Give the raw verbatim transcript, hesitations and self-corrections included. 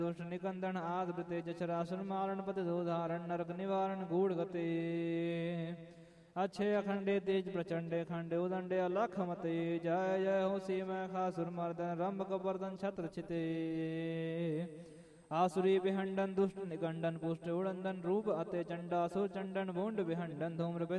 ਦੁਸ਼ਟ ਨਿਕੰਦਨ ਆਦ ਬ੍ਰਿਤੇ ਜਛਰਾਸਨ ਮਾਰਨ ਪਤਿ ਦੋਧਾਰਨ ਨਰਕ ਨਿਵਾਰਨ ਗੂੜ ਗਤੇ ਅਛੇ ਅਖੰਡੇ ਤੇਜ ਪ੍ਰਚੰਡੇ ਖੰਡੇ ਉਦੰਡੇ ਅਲਖ ਮਤੇ ਜੈ ਜੈ ਹੋ ਸੀ ਮੈਂ ਖਾਸੁਰ ਮਰਦਨ ਰੰਭ ਕਬਰਦਨ ਛਤਰ ਛਿਤੇ ਆਸੁਰੀ ਵਿਹੰਡਨ ਦੁਸ਼ਟ ਨਿਕੰਡਨ ਪੁਸ਼ਟ ਉੜੰਦਨ ਰੂਪ ਅਤੇ ਚੰਡਾ ਸੁਰ ਚੰਡਨ ਭੁੰਡ ਵਿਹੰਡਨ ਧੂਮ੍ਰ